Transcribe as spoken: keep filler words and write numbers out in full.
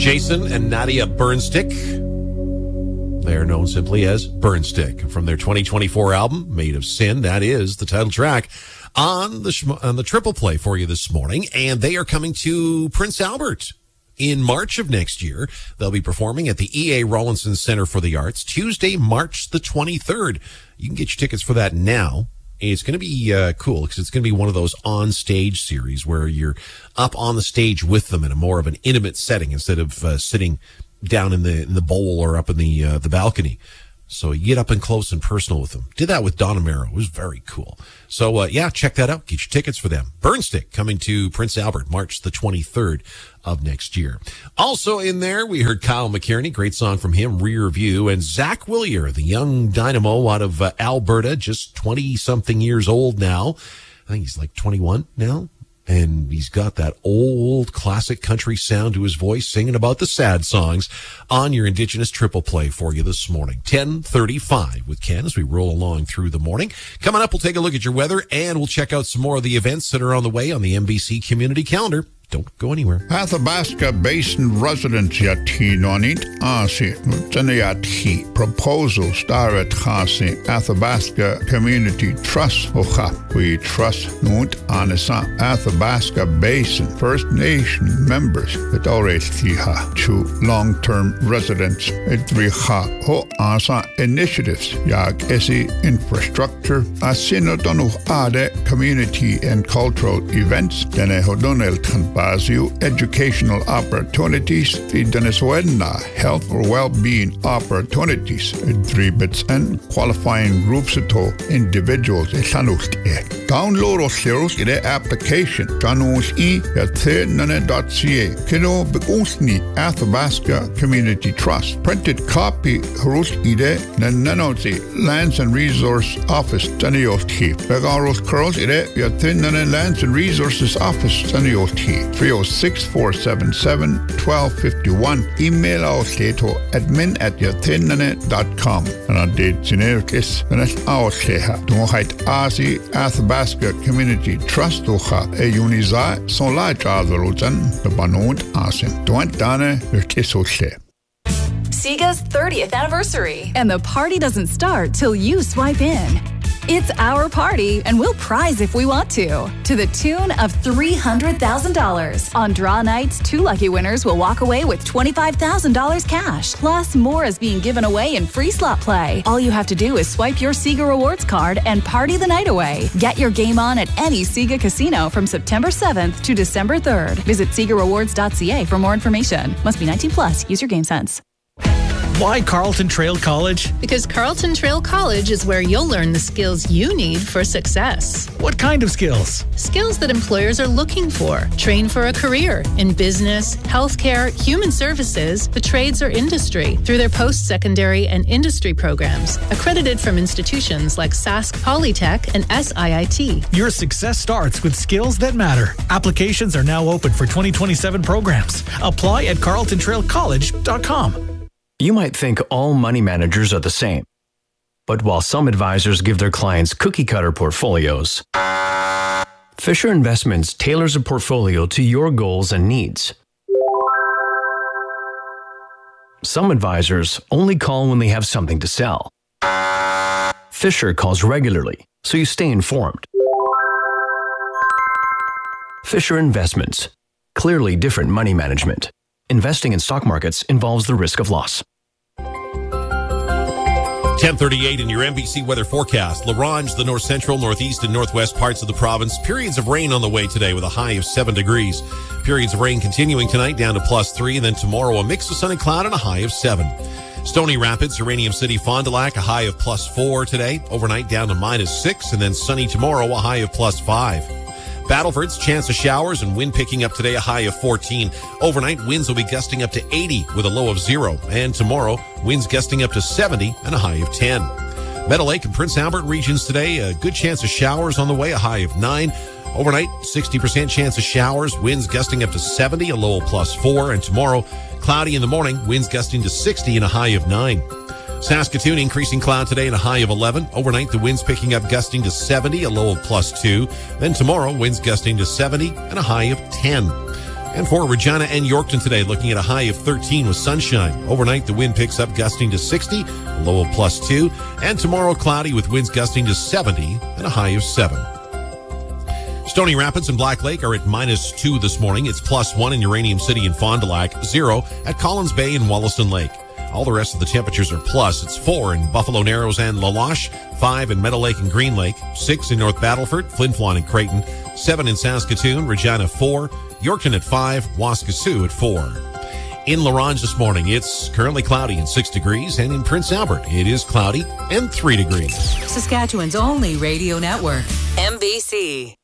Jason and Nadia Burnstick. They are known simply as Burnstick. From their twenty twenty-four album, Made of Sin, that is the title track on the on the triple play for you this morning. And they are coming to Prince Albert in March of next year. They'll be performing at the E A Rawlinson Center for the Arts, Tuesday, March the twenty-third. You can get your tickets for that now. It's going to be uh, cool because it's going to be one of those on-stage series where you're up on the stage with them in a more of an intimate setting instead of uh, sitting down in the in the bowl or up in the uh, the balcony. So you get up and close and personal with them. Did that with Donna Mero. It was very cool. So, uh, yeah, check that out. Get your tickets for them. Burnstick coming to Prince Albert, March the twenty-third of next year. Also in there, we heard Kyle McKierney. Great song from him, Rear View. And Zach Willier, the young dynamo out of uh, Alberta, just twenty-something years old now. I think he's like twenty-one now. And he's got that old classic country sound to his voice, singing about the sad songs on your Indigenous triple play for you this morning. ten thirty-five with Ken as we roll along through the morning. Coming up, we'll take a look at your weather, and we'll check out some more of the events that are on the way on the M B C community calendar. Don't go anywhere. Athabasca Basin residents yati nonit asi nutanayati proposal starat khasi Athabasca Community Trust ocha. We trust nunt anisa Athabasca Basin First Nation members that already tiha to long-term residents edriha ho asa initiatives yag esi infrastructure asinodonu ade community and cultural events dene hodonel tanpa educational opportunities, the Venezuela health or well-being opportunities, exhibits and qualifying groups to individuals. Download or share the application. Janus e at dot c a. Kino Begusni Athabasca Community Trust. Printed copy Harus ide Nananozi Lands and Resource Office Tanioti. Begaros Curls ide Yatin Lands and Resources Office Tanioti. three oh six, four seven seven, one two five one. Email our to admin at yatinane dot com. And I did genericus and it's our sheha. Don't hide Asi Athabasca Community Trust Ocha a uniza son la jazaruzan the banod asim. Don't dane kiso she. Sega's thirtieth anniversary. And the party doesn't start till you swipe in. It's our party, and we'll prize if we want to, to the tune of three hundred thousand dollars. On draw nights, two lucky winners will walk away with twenty-five thousand dollars cash. Plus, more is being given away in free slot play. All you have to do is swipe your Sega Rewards card and party the night away. Get your game on at any Sega casino from September seventh to December third. Visit Sega Rewards dot c a for more information. Must be nineteen plus. Use your game sense. Why Carlton Trail College? Because Carlton Trail College is where you'll learn the skills you need for success. What kind of skills? Skills that employers are looking for. Train for a career in business, healthcare, human services, the trades or industry through their post-secondary and industry programs, accredited from institutions like Sask Polytech and S I I T. Your success starts with skills that matter. Applications are now open for twenty twenty-seven programs. Apply at carlton trail college dot com. You might think all money managers are the same. But while some advisors give their clients cookie-cutter portfolios, Fisher Investments tailors a portfolio to your goals and needs. Some advisors only call when they have something to sell. Fisher calls regularly, so you stay informed. Fisher Investments. Clearly different money management. Investing in stock markets involves the risk of loss. ten thirty-eight in your N B C weather forecast. La Ronge, the north central, northeast, and northwest parts of the province. Periods of rain on the way today with a high of seven degrees. Periods of rain continuing tonight down to plus three. And then tomorrow a mix of sun and cloud and a high of seven. Stony Rapids, Uranium City, Fond du Lac, a high of plus four today. Overnight down to minus six. And then sunny tomorrow, a high of plus five. Battleford's chance of showers and wind picking up today, a high of fourteen. Overnight, winds will be gusting up to eighty with a low of zero. And tomorrow, winds gusting up to seventy and a high of ten. Meadow Lake and Prince Albert regions today, a good chance of showers on the way, a high of nine. Overnight, sixty percent chance of showers, winds gusting up to seventy, a low of plus four. And tomorrow, cloudy in the morning, winds gusting to sixty and a high of nine. Saskatoon, increasing cloud today and a high of eleven. Overnight, the winds picking up, gusting to seventy, a low of plus two. Then tomorrow, winds gusting to seventy and a high of ten. And for Regina and Yorkton today, looking at a high of thirteen with sunshine. Overnight, the wind picks up, gusting to sixty, a low of plus two. And tomorrow, cloudy with winds gusting to seventy and a high of seven. Stony Rapids and Black Lake are at minus two this morning. It's plus one in Uranium City and Fond du Lac, zero at Collins Bay and Wollaston Lake. All the rest of the temperatures are plus. It's four in Buffalo Narrows and La Loche, five in Meadow Lake and Green Lake, six in North Battleford, Flin Flon and Creighton, seven in Saskatoon, Regina four, Yorkton at five, Waskesiu at four. In La Ronge this morning, it's currently cloudy and six degrees, and in Prince Albert, it is cloudy and three degrees. Saskatchewan's only radio network, M B C.